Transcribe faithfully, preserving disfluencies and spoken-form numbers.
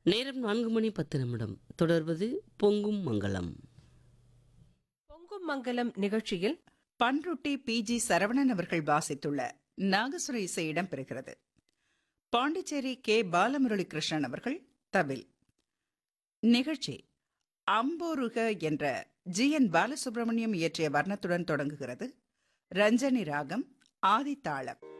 நேரம் நான்கு மணி பத்து நிமிடம். தொடர்வது பொங்கும் மங்களம். பொங்கும் மங்கலம் நிகழ்ச்சியில் பன்ருட்டி பி ஜி சரவணன் அவர்கள் வாசித்துள்ள நாகசுர இசை இடம்பெறுகிறது. பாண்டிச்சேரி கே பாலமுரளி கிருஷ்ணன் அவர்கள் தவில். நிகழ்ச்சி அம்போருக என்ற ஜி என் பாலசுப்ரமணியம் இயற்றிய வர்ணத்துடன் தொடங்குகிறது. ரஞ்சனி ராகம், ஆதி தாளம்.